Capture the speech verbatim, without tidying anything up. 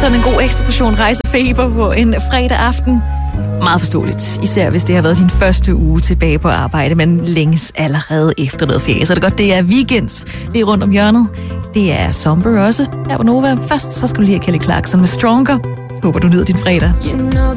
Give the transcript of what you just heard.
sådan en god ekstra portion rejsefeber på en fredag aften. Meget forståeligt, især hvis det har været din første uge tilbage på arbejde, men længes allerede efter noget ferie. Så er det godt, det er weekends lige rundt om hjørnet. Det er somber også her på Nova. Først så skal du lige have Kelly Clarkson med Stronger. Håber du nyder din fredag.